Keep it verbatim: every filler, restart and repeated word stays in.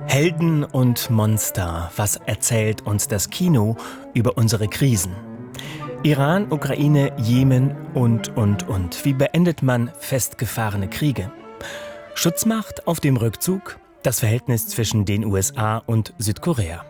Helden und Monster, was erzählt uns das Kino über unsere Krisen? Iran, Ukraine, Jemen und, und, und. Wie beendet man festgefahrene Kriege? Schutzmacht auf dem Rückzug? Das Verhältnis zwischen den U S A und Südkorea.